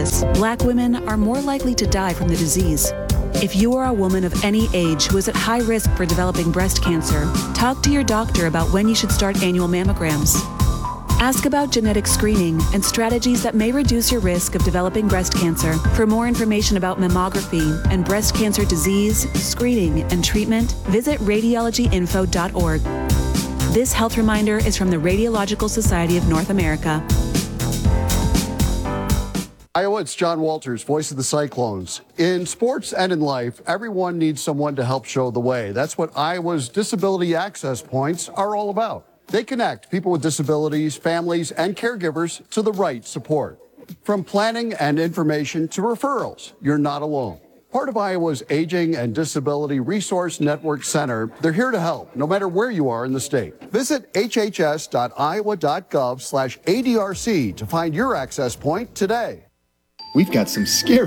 practice, Black women are more likely to die from the disease. If you are a woman of any age who is at high risk for developing breast cancer, talk to your doctor about when you should start annual mammograms. Ask about genetic screening and strategies that may reduce your risk of developing breast cancer. For more information about mammography and breast cancer disease, screening, and treatment, visit radiologyinfo.org. This health reminder is from the Radiological Society of North America. Iowa, it's John Walters, voice of the Cyclones. In sports and in life, everyone needs someone to help show the way. That's what Iowa's Disability Access Points are all about. They connect people with disabilities, families, and caregivers to the right support. From planning and information to referrals, you're not alone. Part of Iowa's Aging and Disability Resource Network Center, they're here to help, no matter where you are in the state. Visit hhs.iowa.gov/ADRC to find your access point today. We've got some scary